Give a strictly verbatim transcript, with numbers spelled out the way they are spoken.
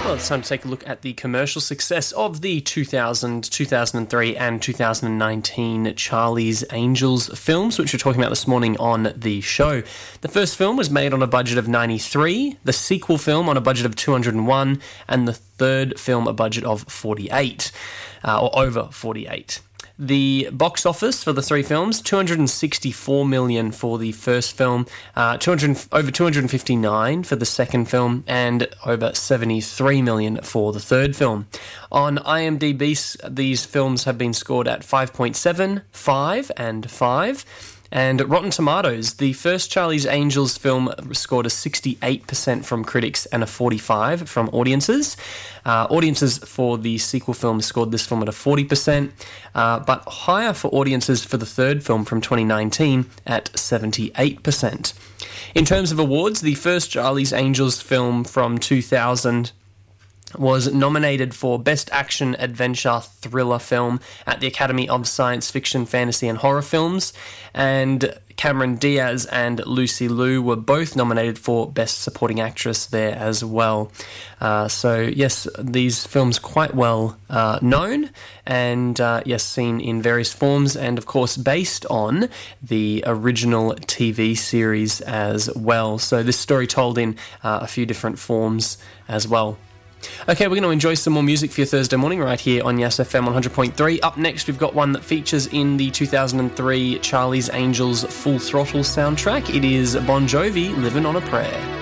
Well, it's time to take a look at the commercial success of the two thousand, two thousand three and two thousand nineteen Charlie's Angels films, which we're talking about this morning on the show. The first film was made on a budget of ninety-three, the sequel film on a budget of two hundred one, and the third film a budget of forty-eight, uh, or over forty-eight. The box office for the three films, two hundred sixty-four million dollars for the first film, uh, two hundred, over two hundred fifty-nine for the second film, and over seventy-three million dollars for the third film. On IMDb, these films have been scored at five point seven, five, and five. And Rotten Tomatoes, the first Charlie's Angels film scored a sixty-eight percent from critics and a forty-five percent from audiences. Uh, audiences for the sequel film scored this film at a forty percent, uh, but higher for audiences for the third film from twenty nineteen at seventy-eight percent. In terms of awards, the first Charlie's Angels film from two thousand was nominated for Best Action Adventure Thriller Film at the Academy of Science Fiction, Fantasy and Horror Films, and Cameron Diaz and Lucy Liu were both nominated for Best Supporting Actress there as well. Uh, so yes, these films quite well uh, known and uh, yes, seen in various forms, and of course based on the original T V series as well. So this story told in uh, a few different forms as well. Okay, we're going to enjoy some more music for your Thursday morning right here on Yes F M one hundred point three. Up next, we've got one that features in the two thousand three Charlie's Angels Full Throttle soundtrack. It is Bon Jovi, Living on a Prayer.